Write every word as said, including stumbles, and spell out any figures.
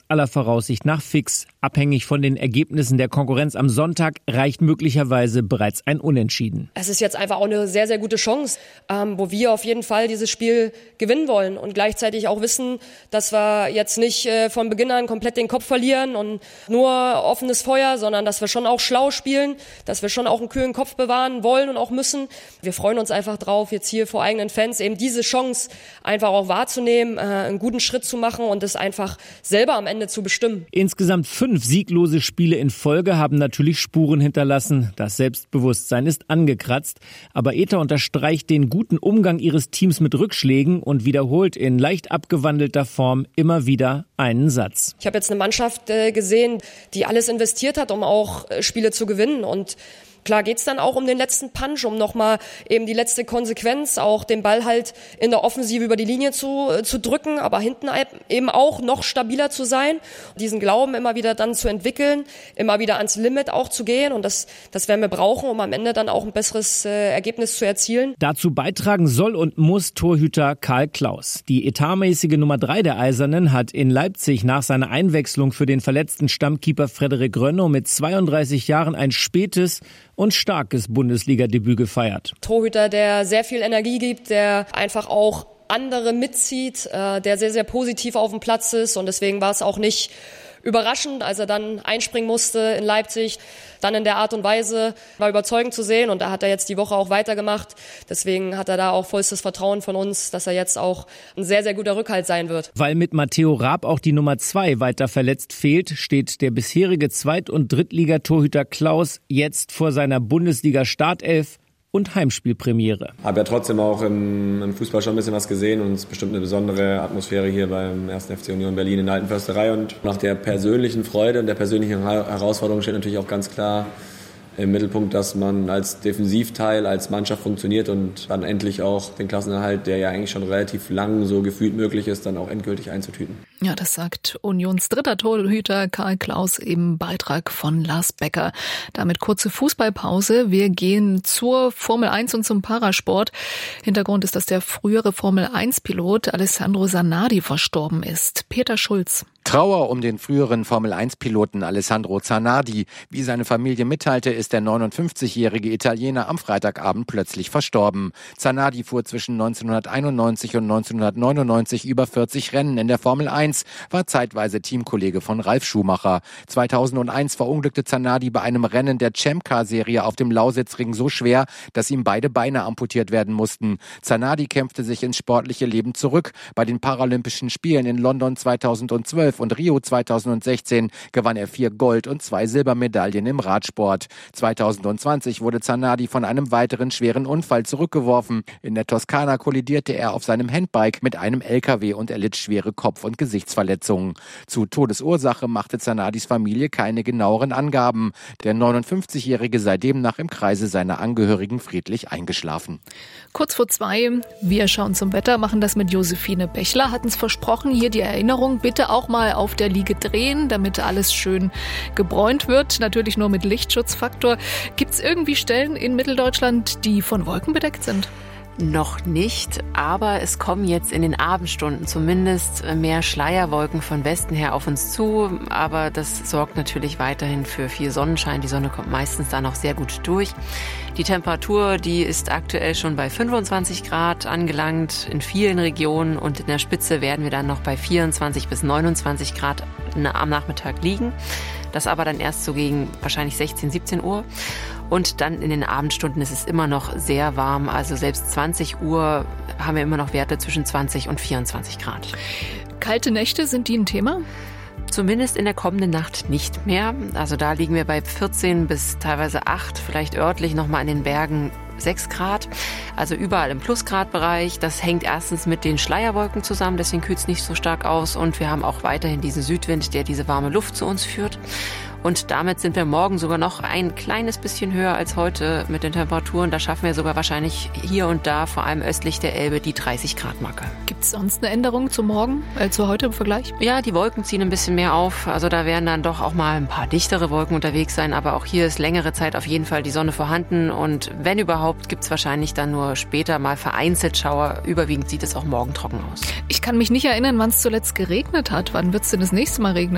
aller Voraussicht nach fix. Abhängig von den Ergebnissen der Konkurrenz am Sonntag reicht möglicherweise bereits ein Unentschieden. Es ist jetzt einfach auch eine sehr, sehr gute Chance, ähm, wo wir auf jeden Fall dieses Spiel gewinnen wollen und gleichzeitig auch wissen, dass wir jetzt nicht äh, von Beginn an komplett den Kopf verlieren und nur offenes Feuer, sondern dass wir schon auch schlau spielen, dass wir schon auch einen kühlen Kopf bewahren wollen und auch müssen. Wir freuen uns einfach drauf, jetzt hier vor eigenen Fans eben diese Chance einfach auch wahrzunehmen, äh, einen guten Schritt zu machen und es einfach selber am Ende zu bestimmen. Insgesamt fünf sieglose Spiele in Folge haben natürlich Spuren hinterlassen. Das Selbstbewusstsein ist angekratzt. Aber Eta unterstreicht den guten Umgang ihres Teams mit Rückschlägen und wiederholt in leicht abgewandelter Form immer wieder einen Satz. Ich habe jetzt eine Mannschaft äh, gesehen, die alles investiert hat, um auch äh, Spiele zu gewinnen. Und klar geht's dann auch um den letzten Punch, um nochmal eben die letzte Konsequenz, auch den Ball halt in der Offensive über die Linie zu, äh, zu drücken, aber hinten eben auch noch stabiler zu sein, diesen Glauben immer wieder dann zu entwickeln, immer wieder ans Limit auch zu gehen und das, das werden wir brauchen, um am Ende dann auch ein besseres äh, Ergebnis zu erzielen. Dazu beitragen soll und muss Torhüter Karl Klaus. Die etatmäßige Nummer drei der Eisernen hat in Leipzig nach seiner Einwechslung für den verletzten Stammkeeper Frederik Rönnow mit zweiunddreißig Jahren ein spätes und starkes Bundesliga-Debüt gefeiert. Torhüter, der sehr viel Energie gibt, der einfach auch andere mitzieht, äh, der sehr, sehr positiv auf dem Platz ist und deswegen war es auch nicht überraschend, als er dann einspringen musste in Leipzig, dann in der Art und Weise war überzeugend zu sehen und da hat er jetzt die Woche auch weitergemacht. Deswegen hat er da auch vollstes Vertrauen von uns, dass er jetzt auch ein sehr, sehr guter Rückhalt sein wird. Weil mit Matteo Raab auch die Nummer zwei weiter verletzt fehlt, steht der bisherige Zweit- und Drittligatorhüter Klaus jetzt vor seiner Bundesliga-Startelf und Heimspielpremiere. Habe ja trotzdem auch im, im Fußball schon ein bisschen was gesehen und es ist bestimmt eine besondere Atmosphäre hier beim ersten F C Union Berlin in der Alten Försterei. Und nach der persönlichen Freude und der persönlichen Herausforderung steht natürlich auch ganz klar im Mittelpunkt, dass man als Defensivteil, als Mannschaft funktioniert und dann endlich auch den Klassenerhalt, der ja eigentlich schon relativ lang so gefühlt möglich ist, dann auch endgültig einzutüten. Ja, das sagt Unions dritter Torhüter Karl Klaus im Beitrag von Lars Becker. Damit kurze Fußballpause. Wir gehen zur Formel eins und zum Parasport. Hintergrund ist, dass der frühere Formel eins Pilot Alessandro Zanardi verstorben ist. Peter Schulz. Trauer um den früheren Formel eins Piloten Alessandro Zanardi. Wie seine Familie mitteilte, ist der neunundfünfzigjährige Italiener am Freitagabend plötzlich verstorben. Zanardi fuhr zwischen neunzehnhunderteinundneunzig und neunzehnhundertneunundneunzig über vierzig Rennen in der Formel eins, war zeitweise Teamkollege von Ralf Schumacher. zweitausendeins verunglückte Zanardi bei einem Rennen der Champ-Car-Serie auf dem Lausitzring so schwer, dass ihm beide Beine amputiert werden mussten. Zanardi kämpfte sich ins sportliche Leben zurück. Bei den Paralympischen Spielen in London zweitausendzwölf und Rio zweitausendsechzehn gewann er vier Gold- und zwei Silbermedaillen im Radsport. zweitausendzwanzig wurde Zanardi von einem weiteren schweren Unfall zurückgeworfen. In der Toskana kollidierte er auf seinem Handbike mit einem L K W und erlitt schwere Kopf- und Gesichtsverletzungen. Zu Todesursache machte Zanardis Familie keine genaueren Angaben. Der neunundfünfzigjährige sei demnach im Kreise seiner Angehörigen friedlich eingeschlafen. Kurz vor zwei, wir schauen zum Wetter, machen das mit Josephine Bechler, hatten es versprochen, hier die Erinnerung, bitte auch mal auf der Liege drehen, damit alles schön gebräunt wird, natürlich nur mit Lichtschutzfaktor. Gibt es irgendwie Stellen in Mitteldeutschland, die von Wolken bedeckt sind? Noch nicht, aber es kommen jetzt in den Abendstunden zumindest mehr Schleierwolken von Westen her auf uns zu. Aber das sorgt natürlich weiterhin für viel Sonnenschein. Die Sonne kommt meistens da noch sehr gut durch. Die Temperatur, die ist aktuell schon bei fünfundzwanzig Grad angelangt in vielen Regionen. Und in der Spitze werden wir dann noch bei vierundzwanzig bis neunundzwanzig Grad am Nachmittag liegen. Das aber dann erst so gegen wahrscheinlich sechzehn, siebzehn Uhr. Und dann in den Abendstunden ist es immer noch sehr warm. Also selbst zwanzig Uhr haben wir immer noch Werte zwischen zwanzig und vierundzwanzig Grad. Kalte Nächte, sind die ein Thema? Zumindest in der kommenden Nacht nicht mehr. Also da liegen wir bei vierzehn bis teilweise acht, vielleicht örtlich nochmal in den Bergen sechs Grad. Also überall im Plusgradbereich. Das hängt erstens mit den Schleierwolken zusammen, deswegen kühlt es nicht so stark aus. Und wir haben auch weiterhin diesen Südwind, der diese warme Luft zu uns führt. Und damit sind wir morgen sogar noch ein kleines bisschen höher als heute mit den Temperaturen. Da schaffen wir sogar wahrscheinlich hier und da, vor allem östlich der Elbe, die dreißig Grad Marke. Gibt es sonst eine Änderung zu morgen, äh, zu heute im Vergleich? Ja, die Wolken ziehen ein bisschen mehr auf. Also da werden dann doch auch mal ein paar dichtere Wolken unterwegs sein. Aber auch hier ist längere Zeit auf jeden Fall die Sonne vorhanden. Und wenn überhaupt, gibt es wahrscheinlich dann nur später mal vereinzelt Schauer. Überwiegend sieht es auch morgen trocken aus. Ich kann mich nicht erinnern, wann es zuletzt geregnet hat. Wann wird es denn das nächste Mal regnen?